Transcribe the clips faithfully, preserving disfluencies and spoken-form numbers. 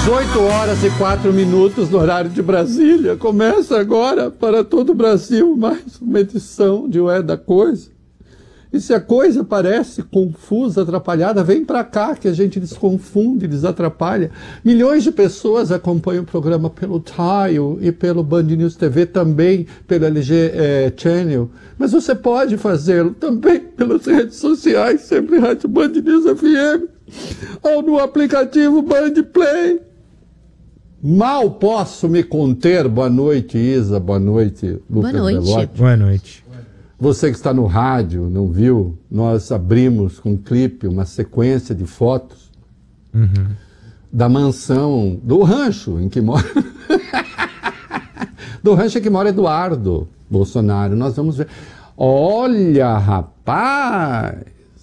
dezoito horas e quatro minutos no horário de Brasília. Começa agora para todo o Brasil mais uma edição de O É da Coisa. E se a coisa parece confusa, atrapalhada, vem para cá que a gente desconfunde, desatrapalha. Milhões de pessoas acompanham o programa pelo Tile e pelo Band News T V, também pelo L G eh, Channel. Mas você pode fazê-lo também pelas redes sociais, sempre Rádio Band News F M, ou no aplicativo Band Play. Mal posso me conter. Boa noite, Isa. Boa noite, Lucas Boa noite. Belotti. Boa noite. Você que está no rádio, não viu? Nós abrimos com um clipe, uma sequência de fotos Uhum. da mansão, do rancho em que mora... do rancho em que mora Eduardo Bolsonaro. Nós vamos ver. Olha, rapaz!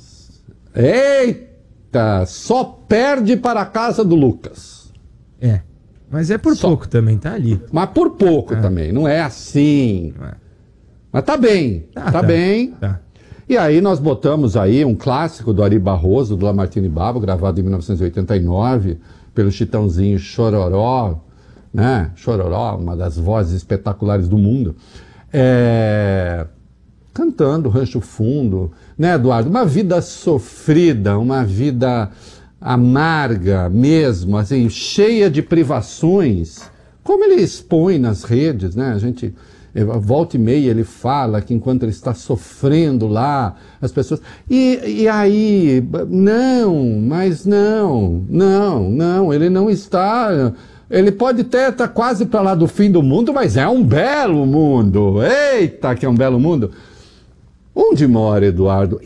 Eita! Só perde para a casa do Lucas. É. Mas é por Só. pouco também, tá ali. Mas por pouco É. também, não é assim. Não é? Mas tá bem, Tá, tá, tá. bem. Tá. E aí nós botamos aí um clássico do Ari Barroso, do Lamartine Babo, gravado em mil novecentos e oitenta e nove, pelo Chitãozinho Chororó, né? Chororó, uma das vozes espetaculares do mundo. É... Cantando Rancho Fundo, né, Eduardo? Uma vida sofrida, uma vida amarga mesmo, assim, cheia de privações, como ele expõe nas redes, né? A gente... Volta e meia ele fala que enquanto ele está sofrendo lá, as pessoas... E, e aí, não, mas não, não, não, ele não está... Ele pode até estar quase para lá do fim do mundo, mas é um belo mundo. Eita, que é um belo mundo. Onde mora, Eduardo?